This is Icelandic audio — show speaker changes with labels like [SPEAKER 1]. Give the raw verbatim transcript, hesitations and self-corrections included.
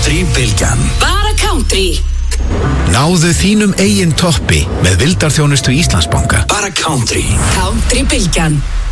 [SPEAKER 1] Country-bylgjan.
[SPEAKER 2] Bara country.
[SPEAKER 1] Náðu þínum eigin toppi með vildarþjónustu Íslandsbanka. Bara country.
[SPEAKER 2] Country-bylgjan.